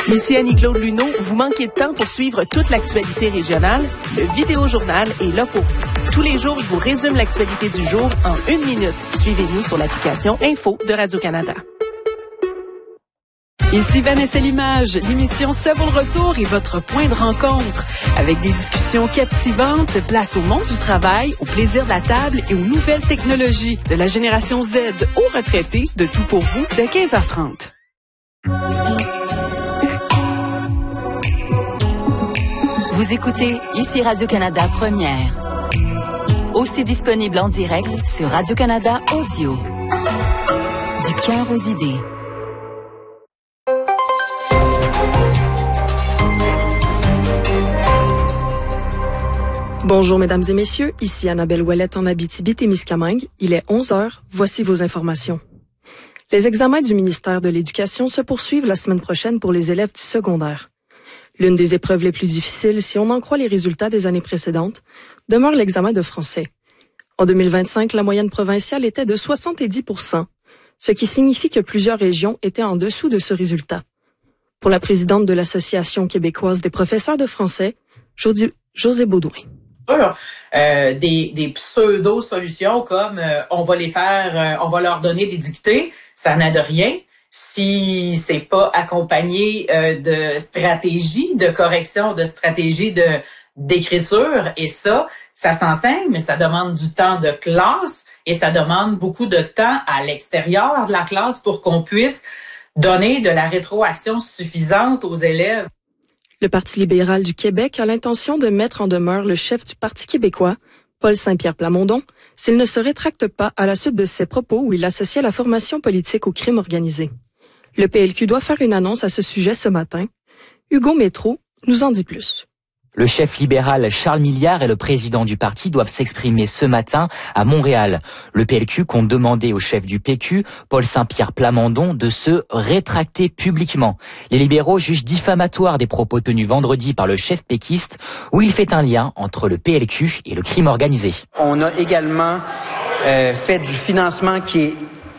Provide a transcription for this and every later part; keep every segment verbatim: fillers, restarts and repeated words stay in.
Ici Annie-Claude Luneau, vous manquez de temps pour suivre toute l'actualité régionale? Le Vidéojournal est là pour vous. Tous les jours, je vous résume l'actualité du jour en une minute. Suivez-nous sur l'application Info de Radio-Canada. Ici Vanessa Limage, l'émission Ça vaut le retour est votre point de rencontre. Avec des discussions captivantes, place au monde du travail, au plaisir de la table et aux nouvelles technologies. De la génération Z aux retraités, de tout pour vous, de quinze heures trente. Vous écoutez Ici Radio-Canada Première. Aussi disponible en direct sur Radio-Canada Audio. Du cœur aux idées. Bonjour mesdames et messieurs, ici Annabelle Ouellette en Abitibi-Témiscamingue. Il est onze heures, voici vos informations. Les examens du ministère de l'Éducation se poursuivent la semaine prochaine pour les élèves du secondaire. L'une des épreuves les plus difficiles, si on en croit les résultats des années précédentes, demeure l'examen de français. En deux mille vingt-cinq, la moyenne provinciale était de soixante-dix pour cent, ce qui signifie que plusieurs régions étaient en dessous de ce résultat. Pour la présidente de l'Association québécoise des professeurs de français, José, José Baudouin. Euh, des, des pseudo-solutions comme euh, on va les faire, euh, on va leur donner des dictées, ça n'a de rien si c'est pas accompagné euh, de stratégies de correction, de stratégies de d'écriture. Et ça, ça s'enseigne, mais ça demande du temps de classe et ça demande beaucoup de temps à l'extérieur de la classe pour qu'on puisse donner de la rétroaction suffisante aux élèves. Le Parti libéral du Québec a l'intention de mettre en demeure le chef du Parti québécois, Paul Saint-Pierre Plamondon, s'il ne se rétracte pas à la suite de ses propos où il associait la formation politique au crime organisé. Le P L Q doit faire une annonce à ce sujet ce matin. Hugo Métro nous en dit plus. Le chef libéral Charles Milliard et le président du parti doivent s'exprimer ce matin à Montréal. Le P L Q compte demander au chef du P Q, Paul Saint-Pierre Plamondon, de se rétracter publiquement. Les libéraux jugent diffamatoire des propos tenus vendredi par le chef péquiste, où il fait un lien entre le P L Q et le crime organisé. On a également euh, fait du financement qui est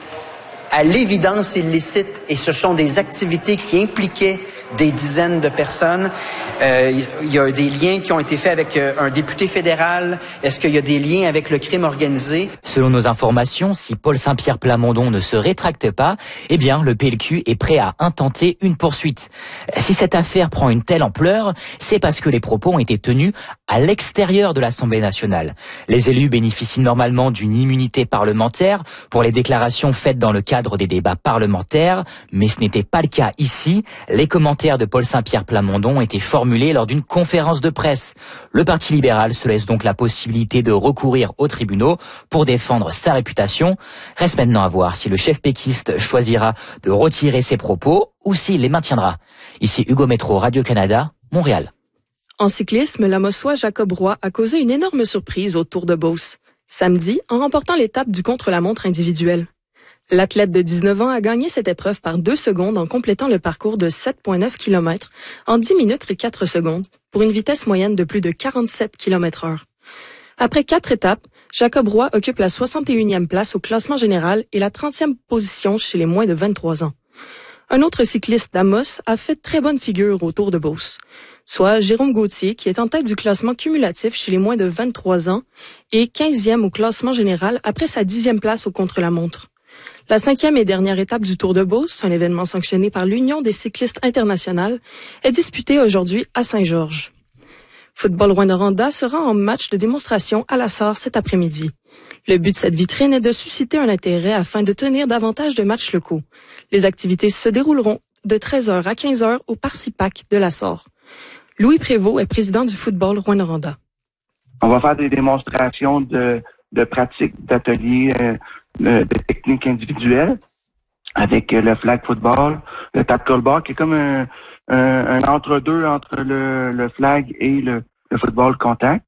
à l'évidence illicite et ce sont des activités qui impliquaient des dizaines de personnes. Euh, il y a des liens qui ont été faits avec euh, un député fédéral. Est-ce qu'il y a des liens avec le crime organisé? Selon nos informations, si Paul Saint-Pierre Plamondon ne se rétracte pas, eh bien, le P L Q est prêt à intenter une poursuite. Si cette affaire prend une telle ampleur, c'est parce que les propos ont été tenus à l'extérieur de l'Assemblée nationale. Les élus bénéficient normalement d'une immunité parlementaire pour les déclarations faites dans le cadre des débats parlementaires, mais ce n'était pas le cas ici. Les commentaires de Paul Saint-Pierre Plamondon étaient formulés lors d'une conférence de presse. Le Parti libéral se laisse donc la possibilité de recourir aux tribunaux pour défendre sa réputation. Reste maintenant à voir si le chef péquiste choisira de retirer ses propos ou s'il les maintiendra. Ici Hugo Métro, Radio-Canada, Montréal. En cyclisme, la Mossois Jacob Roy a causé une énorme surprise au Tour de Beauce, samedi, en remportant l'étape du contre-la-montre individuel. L'athlète de dix-neuf ans a gagné cette épreuve par deux secondes en complétant le parcours de sept virgule neuf kilomètres en dix minutes et quatre secondes pour une vitesse moyenne de plus de quarante-sept kilomètres heure. Après quatre étapes, Jacob Roy occupe la soixante et unième place au classement général et la trentième position chez les moins de vingt-trois ans. Un autre cycliste d'Amos a fait très bonne figure au Tour de Beauce, soit Jérôme Gauthier qui est en tête du classement cumulatif chez les moins de vingt-trois ans et quinzième au classement général après sa dixième place au contre-la-montre. La cinquième et dernière étape du Tour de Beauce, un événement sanctionné par l'Union des cyclistes internationales, est disputée aujourd'hui à Saint-Georges. Football Rwanda sera en match de démonstration à la Sarre cet après-midi. Le but de cette vitrine est de susciter un intérêt afin de tenir davantage de matchs locaux. Les activités se dérouleront de treize heures à quinze heures au Parcipac de la Sarre. Louis Prévost est président du Football Rwanda. On va faire des démonstrations de, de pratiques, d'ateliers, euh, de techniques individuelles avec le flag football, le tackle-ball, qui est comme un, un, un entre-deux entre le, le flag et le, le football contact.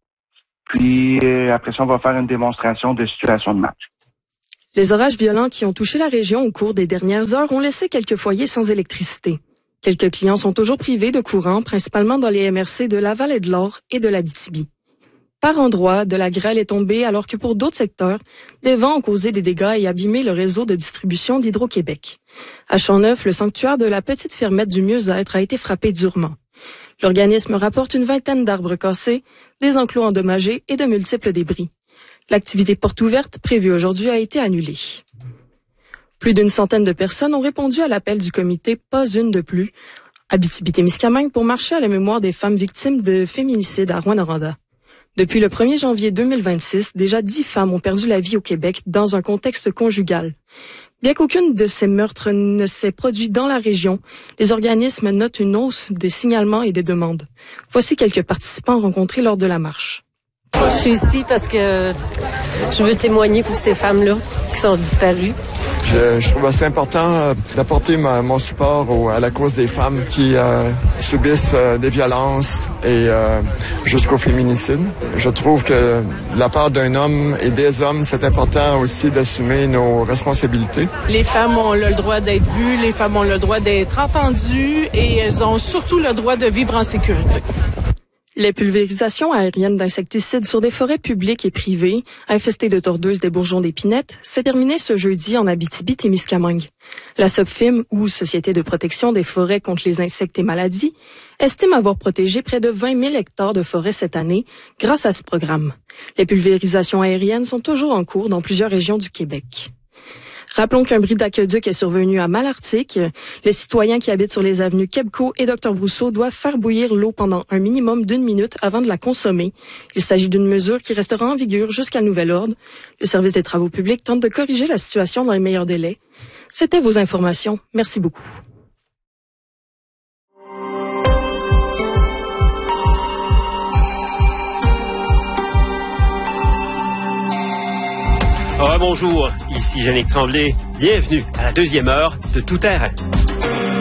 Puis euh, après ça, on va faire une démonstration de situation de match. Les orages violents qui ont touché la région au cours des dernières heures ont laissé quelques foyers sans électricité. Quelques clients sont toujours privés de courant, principalement dans les M R C de Laval et de l'Or et de l'Abitibi. Par endroits, de la grêle est tombée alors que pour d'autres secteurs, des vents ont causé des dégâts et abîmé le réseau de distribution d'Hydro-Québec. À Champ-Neuf, le sanctuaire de la Petite Fermette du Mieux-être a été frappé durement. L'organisme rapporte une vingtaine d'arbres cassés, des enclos endommagés et de multiples débris. L'activité porte ouverte prévue aujourd'hui a été annulée. Plus d'une centaine de personnes ont répondu à l'appel du comité Pas une de plus, Abitibi-Témiscamingue, pour marcher à la mémoire des femmes victimes de féminicide à Rouyn-Noranda. Depuis le premier janvier deux mille vingt-six, déjà dix femmes ont perdu la vie au Québec dans un contexte conjugal. Bien qu'aucune de ces meurtres ne s'est produit dans la région, les organismes notent une hausse des signalements et des demandes. Voici quelques participants rencontrés lors de la marche. Je suis ici parce que je veux témoigner pour ces femmes-là qui sont disparues. Je, je trouve assez important euh, d'apporter ma, mon support au, à la cause des femmes qui euh, subissent euh, des violences et euh, jusqu'au féminicide. Je trouve que de la part d'un homme et des hommes, c'est important aussi d'assumer nos responsabilités. Les femmes ont le droit d'être vues, les femmes ont le droit d'être entendues et elles ont surtout le droit de vivre en sécurité. Les pulvérisations aériennes d'insecticides sur des forêts publiques et privées, infestées de tordeuses des bourgeons d'épinettes, s'est terminé ce jeudi en Abitibi-Témiscamingue. La SOPFIM, ou Société de protection des forêts contre les insectes et maladies, estime avoir protégé près de vingt mille hectares de forêt cette année grâce à ce programme. Les pulvérisations aériennes sont toujours en cours dans plusieurs régions du Québec. Rappelons qu'un bris d'aqueduc est survenu à Malartic. Les citoyens qui habitent sur les avenues Quebco et Docteur Brousseau doivent faire bouillir l'eau pendant un minimum d'une minute avant de la consommer. Il s'agit d'une mesure qui restera en vigueur jusqu'à nouvel ordre. Le service des travaux publics tente de corriger la situation dans les meilleurs délais. C'était vos informations. Merci beaucoup. Oh, bonjour, ici Jannick Tremblay. Bienvenue à la deuxième heure de Tout terrain.